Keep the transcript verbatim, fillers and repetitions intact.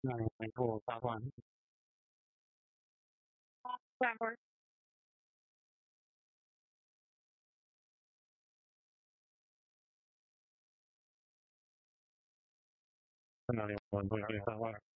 那你回复发换， Flower. 在哪里？我不了解发换。